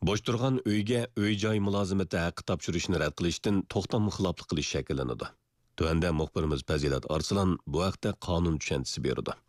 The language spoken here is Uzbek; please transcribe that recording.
Boş turgan uyga uy-joy mulozimati haqqi topshirishni rad qilishdan to'xtamga xiloflik qilish shakllanadi. Tuanda muxbirimiz Fazilat Arslan bu haqda qonun tushunchasi berdi.